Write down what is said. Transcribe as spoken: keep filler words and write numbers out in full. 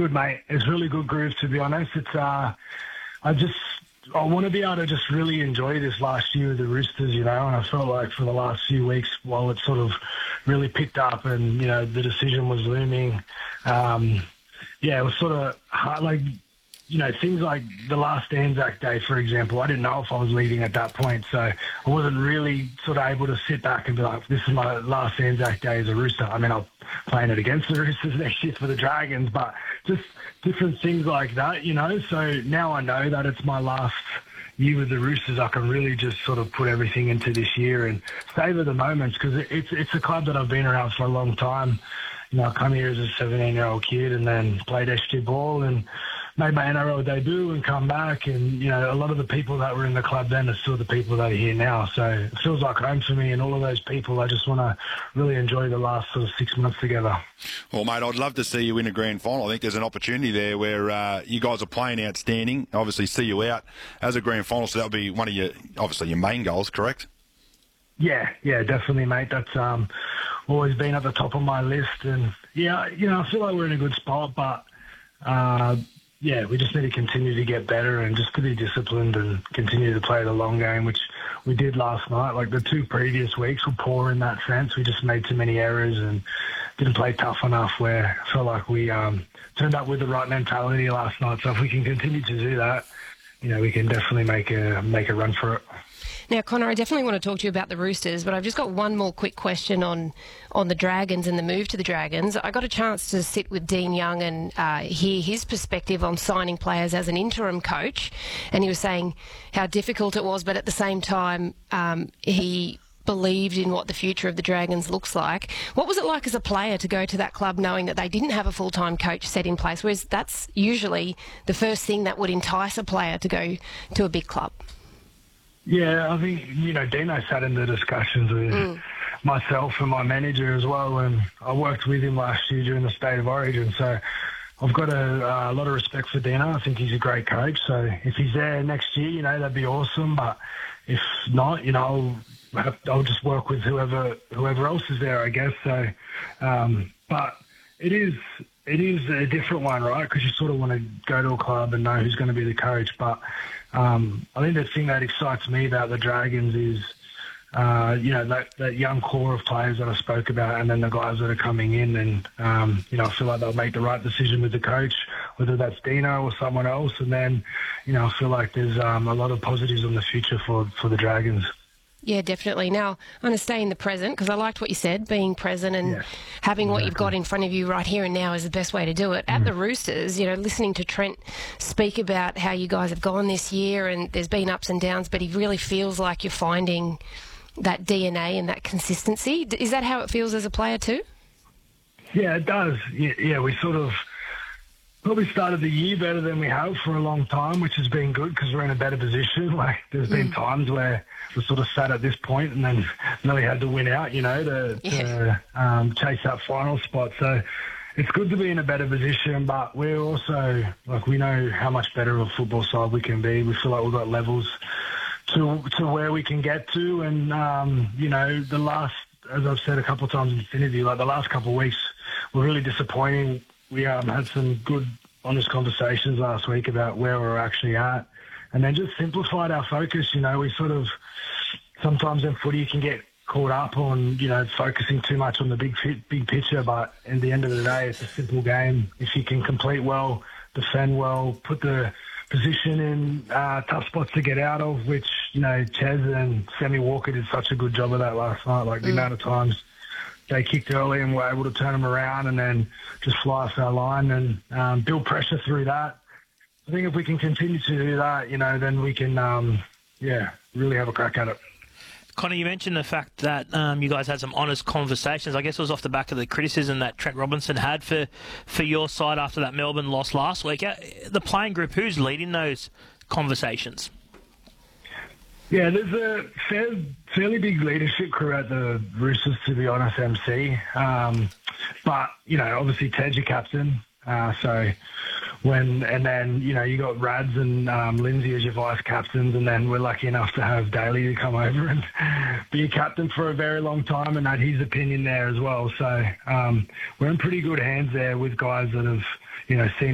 good, mate. It's really good groove, to be honest. It's uh, I just I want to be able to just really enjoy this last year with the Roosters, you know. And I felt like for the last few weeks, while it sort of really picked up, and you know the decision was looming. Um, yeah, it was sort of hard, like. You know, things like the last Anzac Day, for example, I didn't know if I was leaving at that point. So I wasn't really sort of able to sit back and be like, this is my last Anzac Day as a Rooster. I mean, I'll playing it against the Roosters next year for the Dragons, but just different things like that, you know. So now I know that it's my last year with the Roosters. I can really just sort of put everything into this year and savour the moments, because it's, it's a club that I've been around for a long time. You know, I come here as a seventeen-year-old kid and then played S G ball and made my N R L debut and come back, and you know a lot of the people that were in the club then are still the people that are here now, so it feels like home for me, and all of those people, I just want to really enjoy the last sort of six months together. Well, mate, I'd love to see you in a grand final. I think there's an opportunity there where uh, you guys are playing outstanding. Obviously see you out as a grand final, so that'll be one of your, obviously your main goals, correct? Yeah, yeah, definitely, mate. That's um, always been at the top of my list, and yeah, you know, I feel like we're in a good spot, but uh, yeah, we just need to continue to get better and just to be disciplined and continue to play the long game, which we did last night. Like the two previous weeks were poor in that sense. We just made too many errors and didn't play tough enough, where I felt like we um, turned up with the right mentality last night. So if we can continue to do that, you know, we can definitely make a make a run for it. Now, Connor, I definitely want to talk to you about the Roosters, but I've just got one more quick question on, on the Dragons and the move to the Dragons. I got a chance to sit with Dean Young and uh, hear his perspective on signing players as an interim coach, and he was saying how difficult it was, but at the same time um, he believed in what the future of the Dragons looks like. What was it like as a player to go to that club knowing that they didn't have a full-time coach set in place, whereas that's usually the first thing that would entice a player to go to a big club? Yeah, I think, you know, Dino sat in the discussions with mm. myself and my manager as well, and I worked with him last year during the State of Origin, so I've got a, a lot of respect for Dino. I think he's a great coach, so if he's there next year, you know, that'd be awesome, but if not, you know, I'll, have, I'll just work with whoever whoever else is there, I guess. So, um, but it is... It is a different one, right? Because you sort of want to go to a club and know who's going to be the coach. But um, I think the thing that excites me about the Dragons is, uh, you know, that, that young core of players that I spoke about, and then the guys that are coming in. And, um, you know, I feel like they'll make the right decision with the coach, whether that's Dino or someone else. And then, you know, I feel like there's um, a lot of positives on the future for, for the Dragons. Yeah, definitely. Now, I'm going to stay in the present because I liked what you said, being present and yeah, having what exactly. you've got in front of you right here and now is the best way to do it. At mm. the Roosters, you know, listening to Trent speak about how you guys have gone this year and there's been ups and downs, but he really feels like you're finding that D N A and that consistency. Is that how it feels as a player too? Yeah, it does. Yeah, yeah we sort of probably started the year better than we have for a long time, which has been good because we're in a better position. Like there's been mm. times where we sort of sat at this point and then really had to win out, you know, to, yeah. to um, chase that final spot. So it's good to be in a better position, but we're also, like, we know how much better of a football side we can be. We feel like we've got levels to to where we can get to. And, um, you know, the last, as I've said a couple of times in this interview, like the last couple of weeks were really disappointing. We um, had some good, honest conversations last week about where we're actually at, and then just simplified our focus. You know, we sort of, sometimes in footy you can get caught up on, you know, focusing too much on the big big picture, but at the end of the day, it's a simple game. If you can complete well, defend well, put the position in uh, tough spots to get out of, which, you know, Ches and Sammy Walker did such a good job of that last night. Like the mm. amount of times they kicked early and were able to turn them around and then just fly off our line and um, build pressure through that. I think if we can continue to do that, you know, then we can, um, yeah, really have a crack at it. Connor, you mentioned the fact that um, you guys had some honest conversations. I guess it was off the back of the criticism that Trent Robinson had for, for your side after that Melbourne loss last week. The playing group, who's leading those conversations? Yeah, there's a fair, fairly big leadership crew at the Roosters, to be honest, M C. Um, but, you know, obviously Ted's your captain. Uh, so when, and then, you know, you got Rads and um, Lindsay as your vice captains, and then we're lucky enough to have Daly to come over and be a captain for a very long time and had his opinion there as well. So um, we're in pretty good hands there with guys that have, you know, seen